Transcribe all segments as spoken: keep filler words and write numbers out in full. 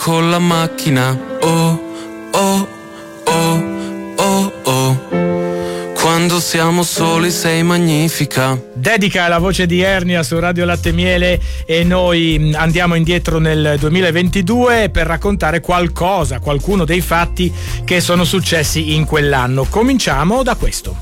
con la macchina. Oh, oh, oh, oh, oh. Quando siamo soli sei magnifica. Dedica alla voce di Ernia su Radio Latte Miele, e noi andiamo indietro nel duemilaventidue per raccontare qualcosa, qualcuno dei fatti che sono successi in quell'anno. Cominciamo da questo.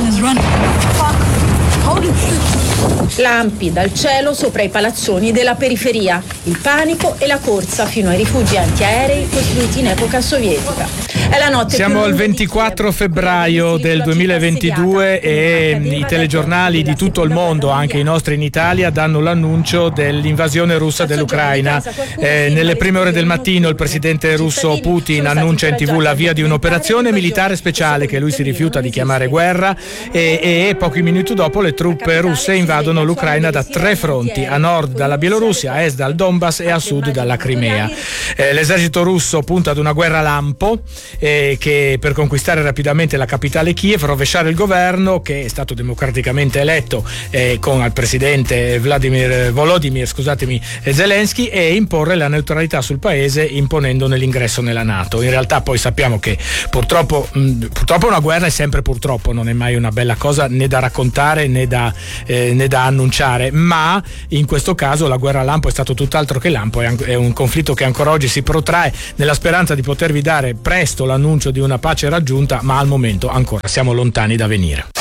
Lampi dal cielo sopra i palazzoni della periferia, il panico e la corsa fino ai rifugi antiaerei costruiti in epoca sovietica. È la notte. Siamo al ventiquattro febbraio del duemilaventidue e i telegiornali di tutto il mondo, anche i nostri in Italia, danno l'annuncio dell'invasione russa dell'Ucraina. Eh, nelle prime ore del mattino il presidente russo Putin annuncia in tv l'avvio di un'operazione militare speciale che lui si rifiuta di chiamare guerra, e, e pochi minuti dopo le truppe russe invadono l'Ucraina da tre fronti: a nord dalla Bielorussia, a est dal Donbass e a sud dalla Crimea. Eh, l'esercito russo punta ad una guerra lampo eh, che per conquistare rapidamente la capitale Kiev, rovesciare il governo che è stato democraticamente eletto eh, con il presidente Vladimir Volodymyr scusatemi Zelensky, e imporre la neutralità sul paese imponendone l'ingresso nella NATO. In realtà poi sappiamo che purtroppo mh, purtroppo una guerra è sempre purtroppo, non è mai una bella cosa né da raccontare né da eh, né da annunciare, ma in questo caso la guerra lampo è stato tutt'altro che lampo, è un conflitto che ancora oggi si protrae nella speranza di potervi dare presto l'annuncio di una pace raggiunta, ma al momento ancora siamo lontani da venire.